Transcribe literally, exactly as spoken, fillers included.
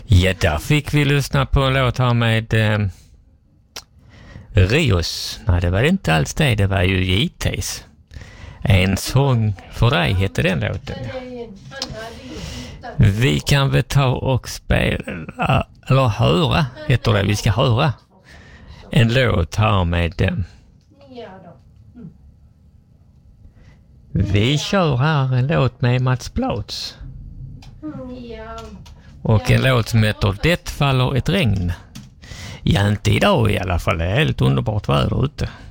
Ja, där fick vi lyssna på en låt här med eh, Rios. Nej, det var inte alls det. Det var ju J T's. En sång för dig heter den låten. Vi kan väl ta och spela, eller höra, heter det. Vi ska höra en låt här med eh, vi kör här en låt med Mats Blåts. Och en låt som heter Det faller ett regn. Ja, inte idag i alla fall. Det är helt underbart väder ute.